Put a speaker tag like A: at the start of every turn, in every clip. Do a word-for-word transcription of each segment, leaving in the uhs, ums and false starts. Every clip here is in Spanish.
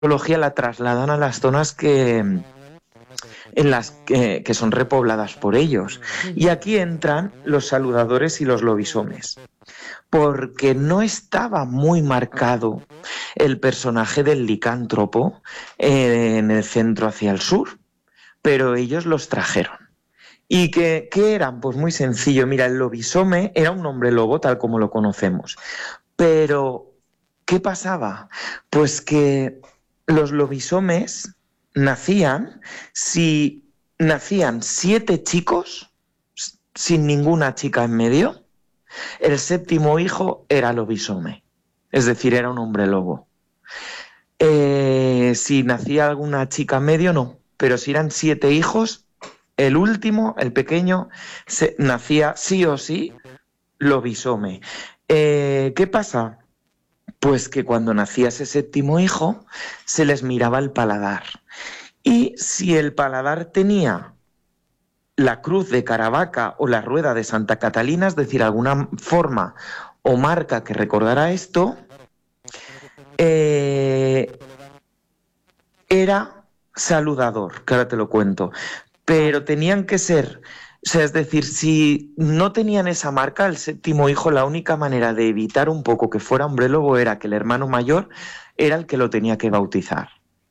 A: mitología la trasladan a las zonas que, en las que, que son repobladas por ellos. Y aquí entran los saludadores y los lobisomes, porque no estaba muy marcado el personaje del licántropo eh, en el centro hacia el sur, pero ellos los trajeron. ¿Y qué, qué eran? Pues muy sencillo. Mira, el lobisome era un hombre lobo tal como lo conocemos. Pero, ¿qué pasaba? Pues que los lobisomes nacían si nacían siete chicos sin ninguna chica en medio. El séptimo hijo era lobisome, es decir, era un hombre lobo. Eh, si nacía alguna chica en medio, no. Pero si eran siete hijos, el último, el pequeño, se, nacía sí o sí lobisome. Eh, ¿Qué pasa? Pues que cuando nacía ese séptimo hijo, se les miraba el paladar. Y si el paladar tenía la cruz de Caravaca o la rueda de Santa Catalina, es decir, alguna forma o marca que recordara esto, eh, era saludador, que ahora te lo cuento. Pero tenían que ser, o sea, es decir, si no tenían esa marca, el séptimo hijo, la única manera de evitar un poco que fuera hombre lobo era que el hermano mayor era el que lo tenía que bautizar.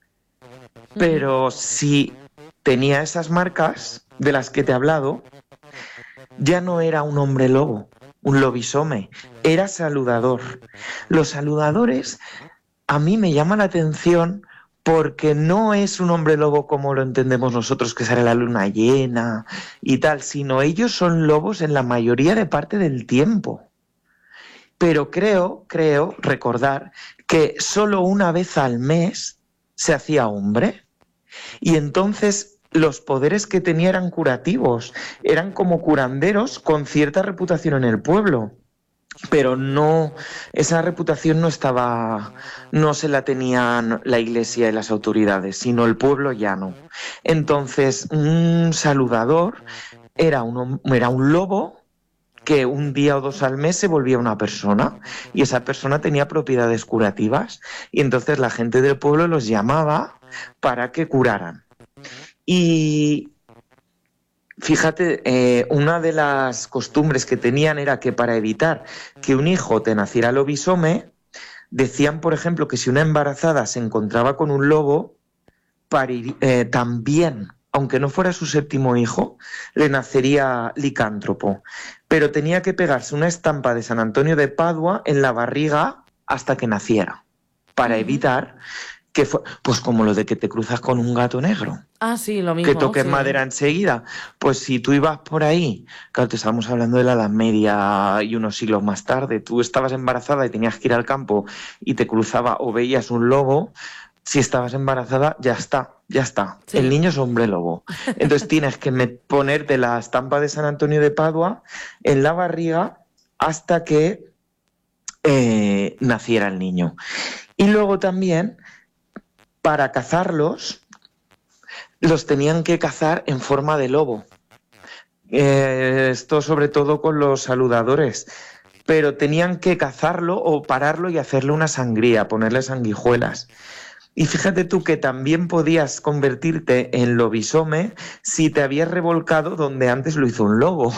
A: Pero si tenía esas marcas de las que te he hablado, ya no era un hombre lobo, un lobisome, era saludador. Los saludadores a mí me llaman la atención porque no es un hombre lobo como lo entendemos nosotros, que sale la luna llena y tal, sino ellos son lobos en la mayoría de parte del tiempo. Pero creo, creo recordar que solo una vez al mes se hacía hombre, y entonces los poderes que tenía eran curativos, eran como curanderos con cierta reputación en el pueblo, pero no, esa reputación no estaba, no se la tenían la iglesia y las autoridades, sino el pueblo llano. Entonces, un saludador era un, era un lobo que un día o dos al mes se volvía una persona, y esa persona tenía propiedades curativas, y entonces la gente del pueblo los llamaba para que curaran. Y fíjate, eh, una de las costumbres que tenían era que para evitar que un hijo te naciera lobisome, decían, por ejemplo, que si una embarazada se encontraba con un lobo, parir, eh, también, aunque no fuera su séptimo hijo, le nacería licántropo. Pero tenía que pegarse una estampa de San Antonio de Padua en la barriga hasta que naciera, para uh-huh. evitar que fue, pues como lo de que te cruzas con un gato negro.
B: Ah, sí, lo mismo.
A: Que toques
B: sí.
A: madera enseguida. Pues si tú ibas por ahí, claro, te estábamos hablando de la Edad Media y unos siglos más tarde, tú estabas embarazada y tenías que ir al campo y te cruzaba o veías un lobo, si estabas embarazada, ya está, ya está. Sí. El niño es hombre lobo. Entonces tienes que ponerte la estampa de San Antonio de Padua en la barriga hasta que eh, naciera el niño. Y luego también, para cazarlos, los tenían que cazar en forma de lobo. Eh, esto sobre todo con los saludadores. Pero tenían que cazarlo o pararlo y hacerle una sangría, ponerle sanguijuelas. Y fíjate tú que también podías convertirte en lobisome si te habías revolcado donde antes lo hizo un lobo.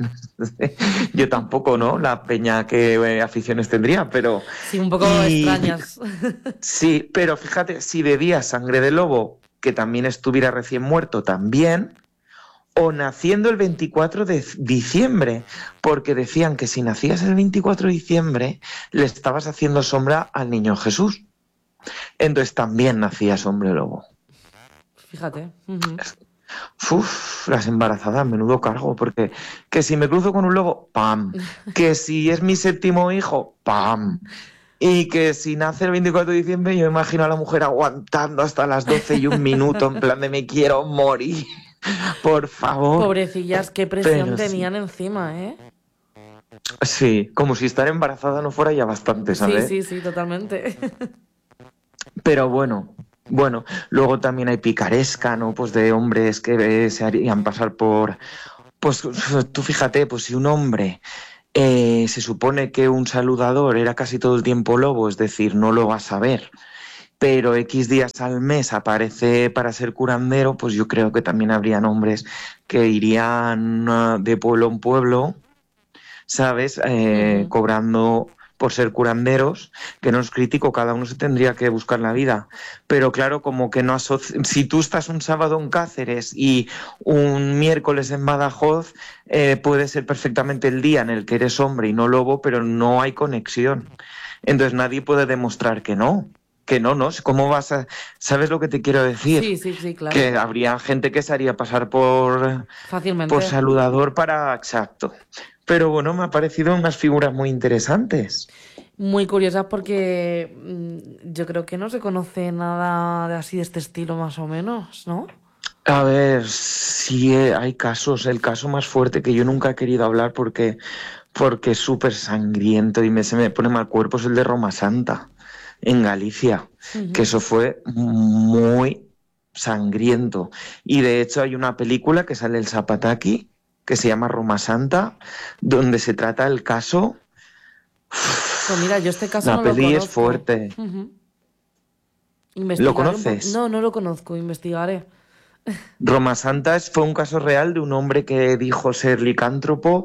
A: Yo tampoco, ¿no? La peña que eh, aficiones tendría, pero...
B: Sí, un poco y... extrañas.
A: Sí, pero fíjate, si bebías sangre de lobo que también estuviera recién muerto, también, o naciendo el veinticuatro de diciembre, porque decían que si nacías el veinticuatro de diciembre le estabas haciendo sombra al niño Jesús. Entonces también nacías hombre lobo.
B: Fíjate. Uh-huh.
A: Uf, las embarazadas, menudo cargo, porque que si me cruzo con un lobo, ¡pam! Que si es mi séptimo hijo, ¡pam! Y que si nace el veinticuatro de diciembre, yo imagino a la mujer aguantando hasta las doce y un minuto, en plan de me quiero morir, por favor.
B: Pobrecillas, qué presión Pero tenían sí. encima, ¿eh?
A: Sí, como si estar embarazada no fuera ya bastante, ¿sabes?
B: Sí, sí, sí, totalmente.
A: Pero bueno, bueno, luego también hay picaresca, ¿no? Pues de hombres que se harían pasar por... Pues tú fíjate, pues si un hombre... Eh, se supone que un saludador era casi todo el tiempo lobo, es decir, no lo vas a ver, pero X días al mes aparece para ser curandero, pues yo creo que también habrían hombres que irían uh, de pueblo en pueblo, ¿sabes? Eh,
B: Ujú.
A: cobrando por ser curanderos, que no es crítico, cada uno se tendría que buscar la vida. Pero claro, como que no asoci... Si tú estás un sábado en Cáceres y un miércoles en Badajoz, eh, puede ser perfectamente el día en el que eres hombre y no lobo, pero no hay conexión. Entonces nadie puede demostrar que no. Que no, ¿no? ¿Cómo vas a...? ¿Sabes lo que te quiero decir?
B: Sí, sí, sí, claro.
A: Que habría gente que se haría pasar por, por
B: Fácilmente.
A: saludador para... Exacto. Pero bueno, me ha parecido unas figuras muy interesantes.
B: Muy curiosas porque mm, yo creo que no se conoce nada de así de este estilo más o menos, ¿no?
A: A ver, sí eh, hay casos. El caso más fuerte que yo nunca he querido hablar porque, porque es súper sangriento y me, se me pone mal cuerpo es el de Roma Santa, en Galicia, que
B: Ujú.
A: eso fue muy sangriento. Y de hecho hay una película que sale el Zapataki, que se llama Roma Santa, donde se trata el caso.
B: Pues mira, yo este caso
A: La
B: no lo
A: peli es
B: conozco.
A: fuerte.
B: Ujú.
A: ¿Lo
B: Investigaré un poco.
A: conoces?
B: No, no lo conozco, investigaré.
A: Roma Santa es- fue un caso real de un hombre que dijo ser licántropo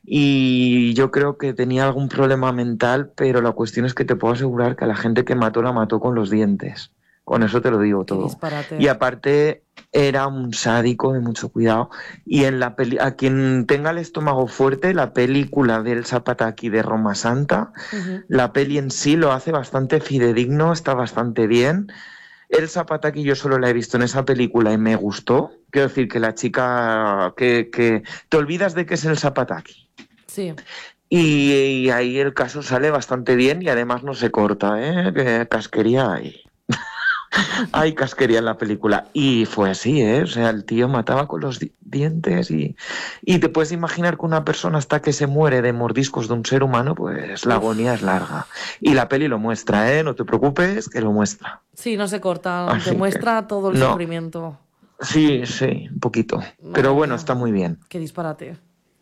A: y yo creo que tenía algún problema mental, pero la cuestión es que te puedo asegurar que a la gente que mató la mató con los dientes. Con eso te lo digo
B: Qué
A: todo. Y
B: disparate.
A: aparte era un sádico de mucho cuidado. Y en la peli, a quien tenga el estómago fuerte, la película del Zapataki de Roma Santa,
B: Ujú.
A: la peli en sí lo hace bastante fidedigno, está bastante bien. El Zapataki yo solo la he visto en esa película y me gustó. Quiero decir que la chica que, que te olvidas de que es el Zapataki.
B: Sí.
A: Y, y ahí el caso sale bastante bien y además no se corta, ¿eh? Que casquería hay. Hay casquería en la película. Y fue así, ¿eh? O sea, el tío mataba con los di- dientes y, y te puedes imaginar que una persona hasta que se muere de mordiscos de un ser humano, pues la agonía es
B: Uf.
A: larga. Y la peli lo muestra, ¿eh? No te preocupes, que lo muestra.
B: Sí, no se corta. Te
A: Así que,
B: muestra todo el
A: no.
B: sufrimiento.
A: Sí, sí, un poquito. Pero
B: Madre
A: bueno,
B: mía.
A: está muy bien.
B: Qué disparate.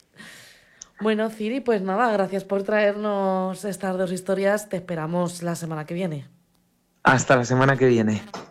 B: Bueno, Ciri, pues nada, gracias por traernos estas dos historias. Te esperamos la semana que viene.
A: Hasta la semana que viene.